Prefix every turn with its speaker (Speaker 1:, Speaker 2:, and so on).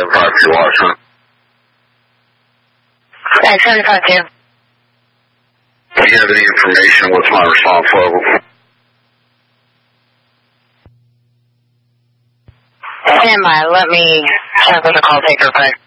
Speaker 1: 752 Washington.
Speaker 2: 752.
Speaker 1: Do you have any information? What's my response level?
Speaker 2: Stand by. Let me check with the call taker quick.